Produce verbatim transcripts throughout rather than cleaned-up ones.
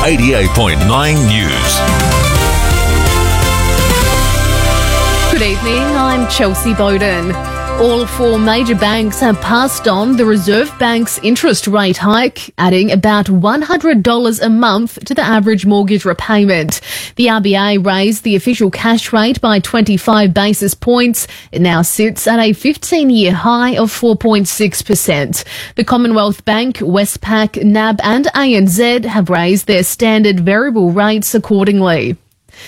eighty-eight point nine News. Good evening, I'm Chelsea Bowden. All four major banks have passed on the Reserve Bank's interest rate hike, adding about one hundred dollars a month to the average mortgage repayment. The R B A raised the official cash rate by twenty-five basis points. It now sits at a fifteen-year high of four point six percent. The Commonwealth Bank, Westpac, N A B and A N Z have raised their standard variable rates accordingly.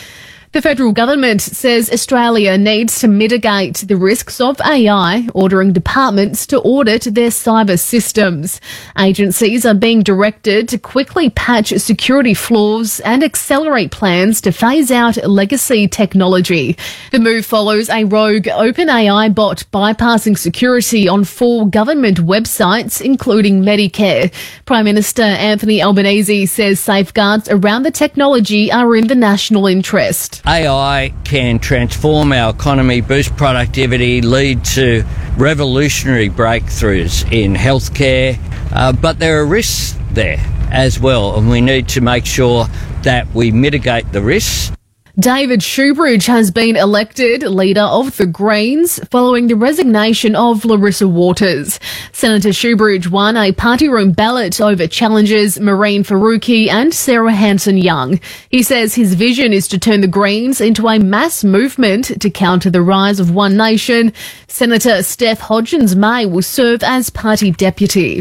The federal government says Australia needs to mitigate the risks of A I, ordering departments to audit their cyber systems. Agencies are being directed to quickly patch security flaws and accelerate plans to phase out legacy technology. The move follows a rogue OpenAI bot bypassing security on four government websites, including Medicare. Prime Minister Anthony Albanese says safeguards around the technology are in the national interest. A I can transform our economy, boost productivity, lead to revolutionary breakthroughs in healthcare, uh, but there are risks there as well, and we need to make sure that we mitigate the risks. David Shoebridge has been elected leader of the Greens following the resignation of Larissa Waters. Senator Shoebridge won a party room ballot over challengers Maureen Faruqi and Sarah Hanson-Young. He says his vision is to turn the Greens into a mass movement to counter the rise of One Nation. Senator Steph Hodgins-May will serve as party deputy.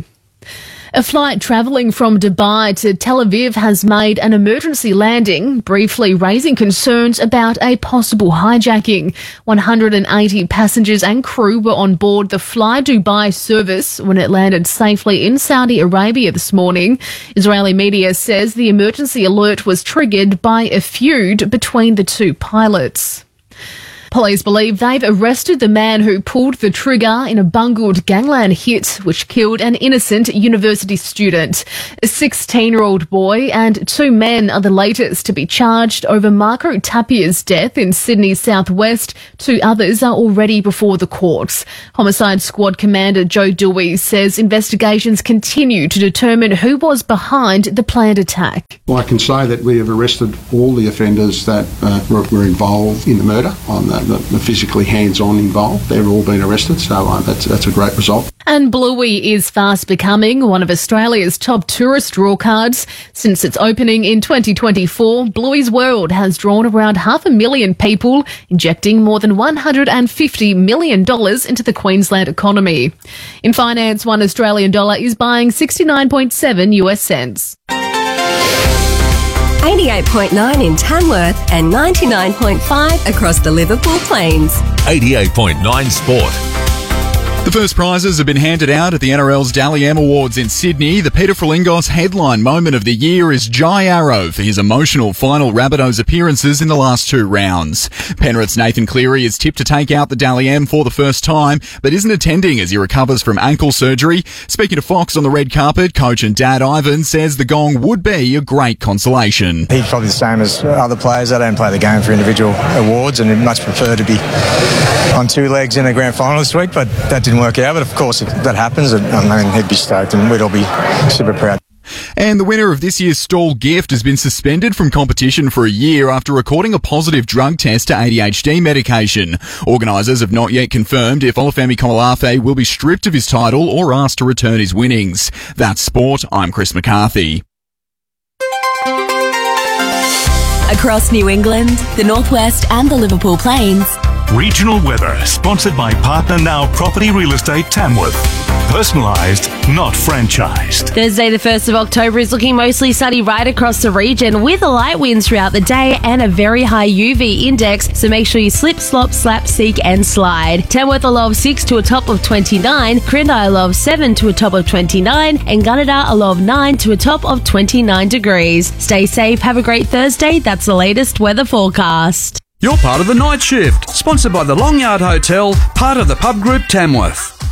A flight travelling from Dubai to Tel Aviv has made an emergency landing, briefly raising concerns about a possible hijacking. one hundred eighty passengers and crew were on board the Fly Dubai service when it landed safely in Saudi Arabia this morning. Israeli media says the emergency alert was triggered by a feud between the two pilots. Police believe they've arrested the man who pulled the trigger in a bungled gangland hit which killed an innocent university student. A sixteen-year-old boy and two men are the latest to be charged over Marco Tapia's death in Sydney's southwest. Two others are already before the courts. Homicide Squad Commander Joe Dewey says investigations continue to determine who was behind the planned attack. Well, I can say that we have arrested all the offenders that uh, were, were involved in the murder on the The, the physically hands-on involved. They've all been arrested, so uh, that's that's a great result. And Bluey is fast becoming one of Australia's top tourist draw cards. Since its opening in twenty twenty-four, Bluey's World has drawn around half a million people, injecting more than one hundred fifty million dollars into the Queensland economy. In finance, one Australian dollar is buying sixty-nine point seven US cents. eighty-eight point nine in Tamworth and ninety-nine point five across the Liverpool Plains. eighty-eight point nine Sport. The first prizes have been handed out at the N R L's Dally M Awards in Sydney. The Peter Frelingos headline moment of the year is Jai Arrow for his emotional final Rabbitohs appearances in the last two rounds. Penrith's Nathan Cleary is tipped to take out the Dally M for the first time, but isn't attending as he recovers from ankle surgery. Speaking to Fox on the red carpet, coach and dad Ivan says the gong would be a great consolation. He's probably the same as other players. They don't play the game for individual awards, and he'd much prefer to be on two legs in a grand final this week, but that didn't work out. But of course, if that happens, I mean, he'd be stoked and we'd all be super proud. And the winner of this year's Stall Gift has been suspended from competition for a year after recording a positive drug test to A D H D medication. Organisers have not yet confirmed if Olufemi Komolafe will be stripped of his title or asked to return his winnings. That's sport. I'm Chris McCarthy. Across New England, the Northwest and the Liverpool Plains. Regional weather, sponsored by Partner Now Property Real Estate Tamworth. Personalised, not franchised. Thursday the first of October is looking mostly sunny right across the region with light winds throughout the day and a very high U V index, so make sure you slip, slop, slap, seek and slide. Tamworth a low of six to a top of twenty-nine, Crindai a low of seven to a top of twenty-nine, and Gunnedah a low of nine to a top of twenty-nine degrees. Stay safe, have a great Thursday. That's the latest weather forecast. You're part of the night shift, sponsored by the Long Yard Hotel, part of the Pub Group Tamworth.